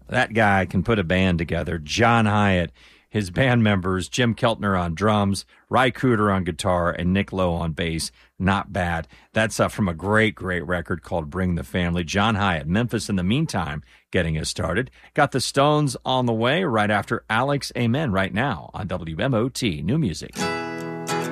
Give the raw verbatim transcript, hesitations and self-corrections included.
that guy can put a band together. John Hyatt, his band members, Jim Keltner on drums, Ry Cooder on guitar, and Nick Lowe on bass. Not bad. That's uh, from a great, great record called Bring the Family. John Hyatt, Memphis in the meantime, getting us started. Got the Stones on the way right after Alex Amen right now on W M O T New Music.